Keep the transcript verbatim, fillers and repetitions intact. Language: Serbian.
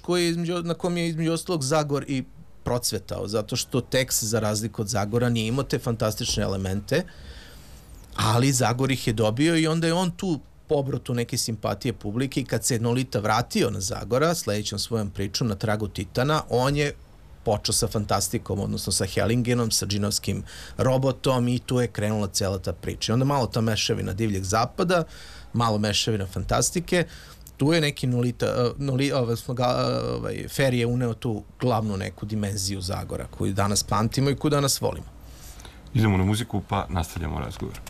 koji je između, na kom je između ostalog Zagor i procvetao, zato što tekst, za razliku od Zagora, nije imao te fantastične elemente, ali Zagor ih je dobio i onda je on tu pobrotu neke simpatije publike i kad se Nolita vratio na Zagora, sledećom svojom pričom na tragu Titana, on je počeo sa fantastikom, odnosno sa Hellingenom, sa džinovskim robotom i tu je krenula cela ta priča. I onda malo ta mešavina divljeg zapada, malo mešavina fantastike, tu je neki Nolita, noli, ovaj, Fer je uneo tu glavnu neku dimenziju Zagora koju danas pamtimo i koju danas volimo. Idemo na muziku pa nastavljamo razgovor.